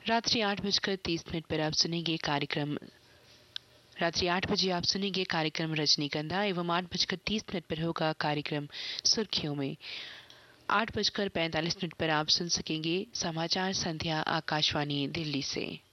रात्रि 8:30 पर आप सुनेंगे कार्यक्रम रात्रि 8 बजे आप सुनेंगे कार्यक्रम रजनीगंधा एवं 8:30 पर होगा कार्यक्रम सुर्खियों में। 8:45 पर आप सुन सकेंगे समाचार संध्या आकाशवाणी दिल्ली से।